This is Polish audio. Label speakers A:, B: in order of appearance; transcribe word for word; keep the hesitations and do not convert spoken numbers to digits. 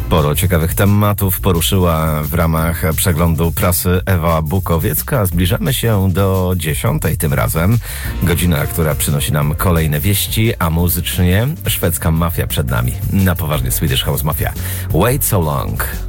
A: Sporo ciekawych tematów poruszyła w ramach przeglądu prasy Ewa Bukowiecka. Zbliżamy się do dziesiątej tym razem. Godzina, która przynosi nam kolejne wieści, a muzycznie szwedzka mafia przed nami. Na poważnie Swedish House Mafia. Wait so long.